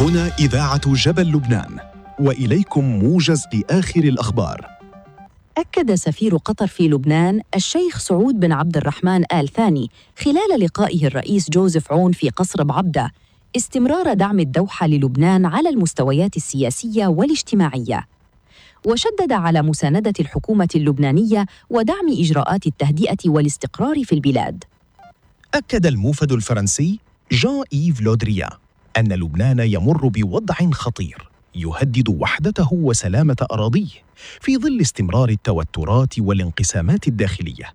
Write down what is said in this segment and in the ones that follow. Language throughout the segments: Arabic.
هنا إذاعة جبل لبنان، وإليكم موجز لآخر الأخبار. أكد سفير قطر في لبنان الشيخ سعود بن عبد الرحمن آل ثاني خلال لقائه الرئيس جوزيف عون في قصر بعبدة استمرار دعم الدوحة للبنان على المستويات السياسية والاجتماعية، وشدد على مساندة الحكومة اللبنانية ودعم إجراءات التهدئة والاستقرار في البلاد. أكد الموفد الفرنسي جان إيف لودريان أن لبنان يمر بوضع خطير يهدد وحدته وسلامة أراضيه في ظل استمرار التوترات والانقسامات الداخلية.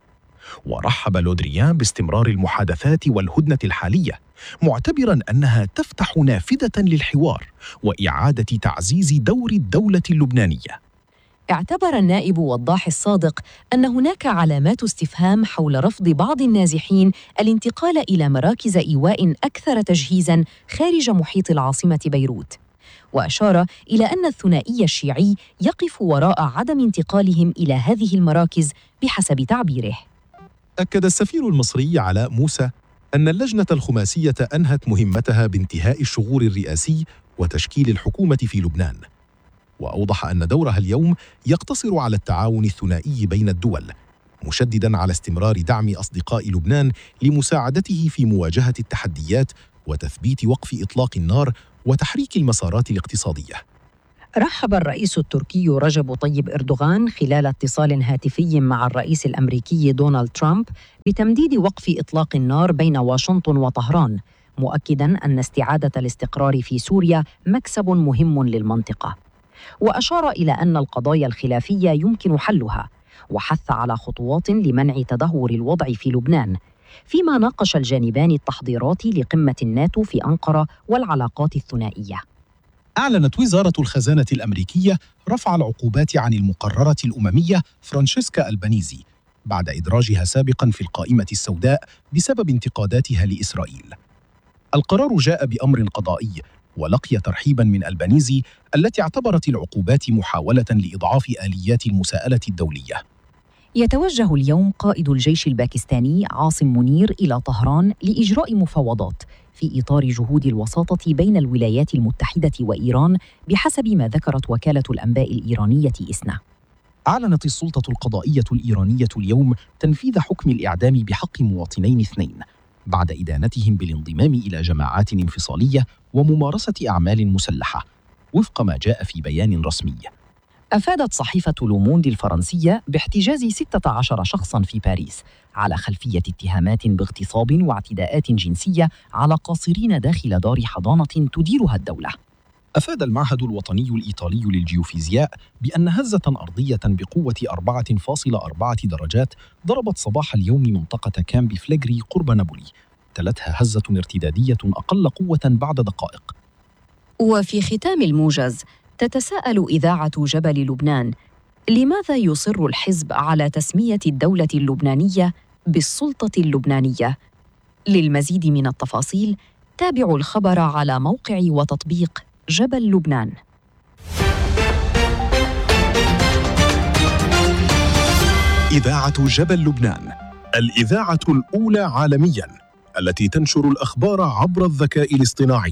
ورحب لودريان باستمرار المحادثات والهدنة الحالية، معتبراً أنها تفتح نافذة للحوار وإعادة تعزيز دور الدولة اللبنانية. اعتبر النائب وضاح الصادق أن هناك علامات استفهام حول رفض بعض النازحين الانتقال إلى مراكز إيواء أكثر تجهيزاً خارج محيط العاصمة بيروت، وأشار إلى أن الثنائي الشيعي يقف وراء عدم انتقالهم إلى هذه المراكز بحسب تعبيره. أكد السفير المصري علاء موسى أن اللجنة الخماسية أنهت مهمتها بانتهاء الشغور الرئاسي وتشكيل الحكومة في لبنان، وأوضح أن دورها اليوم يقتصر على التعاون الثنائي بين الدول، مشدداً على استمرار دعم أصدقاء لبنان لمساعدته في مواجهة التحديات وتثبيت وقف إطلاق النار وتحريك المسارات الاقتصادية. رحب الرئيس التركي رجب طيب إردوغان خلال اتصال هاتفي مع الرئيس الأمريكي دونالد ترامب بتمديد وقف إطلاق النار بين واشنطن وطهران، مؤكداً أن استعادة الاستقرار في سوريا مكسب مهم للمنطقة. وأشار إلى أن القضايا الخلافية يمكن حلها، وحث على خطوات لمنع تدهور الوضع في لبنان، فيما ناقش الجانبان التحضيرات لقمة الناتو في أنقرة والعلاقات الثنائية. أعلنت وزارة الخزانة الأمريكية رفع العقوبات عن المقررة الأممية فرانشيسكا ألبانيزي بعد إدراجها سابقاً في القائمة السوداء بسبب انتقاداتها لإسرائيل. القرار جاء بأمر قضائي ولقي ترحيباً من ألبانيزي التي اعتبرت العقوبات محاولة لإضعاف آليات المساءلة الدولية. يتوجه اليوم قائد الجيش الباكستاني عاصم منير إلى طهران لإجراء مفاوضات في إطار جهود الوساطة بين الولايات المتحدة وإيران، بحسب ما ذكرت وكالة الأنباء الإيرانية إسنا. أعلنت السلطة القضائية الإيرانية اليوم تنفيذ حكم الإعدام بحق مواطنين 2 بعد إدانتهم بالانضمام إلى جماعات انفصالية وممارسة أعمال مسلحة، وفق ما جاء في بيان رسمي. أفادت صحيفة لوموند الفرنسية باحتجاز 16 شخصاً في باريس على خلفية اتهامات باغتصاب واعتداءات جنسية على قاصرين داخل دار حضانة تديرها الدولة. أفاد المعهد الوطني الإيطالي للجيوفيزياء بأن هزة أرضية بقوة 4.4 درجات ضربت صباح اليوم منطقة كامب فليغري قرب نابولي، تلتها هزة ارتدادية أقل قوة بعد دقائق. وفي ختام الموجز، تتساءل إذاعة جبل لبنان: لماذا يصر الحزب على تسمية الدولة اللبنانية بالسلطة اللبنانية؟ للمزيد من التفاصيل تابعوا الخبر على موقع وتطبيق جبل لبنان. إذاعة جبل لبنان، الإذاعة الأولى عالمياً التي تنشر الأخبار عبر الذكاء الاصطناعي.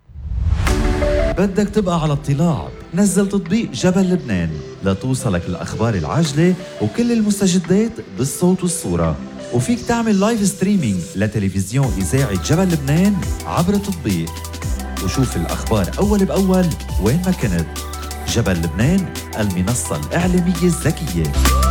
بدك تبقى على اطلاع؟ نزل تطبيق جبل لبنان لتوصلك الأخبار العاجلة وكل المستجدات بالصوت والصورة، وفيك تعمل لايف ستريمينج لتلفزيون إذاعة جبل لبنان عبر التطبيق، وشوف الأخبار أول بأول وين ما كنت. جبل لبنان، المنصة الإعلامية الذكية.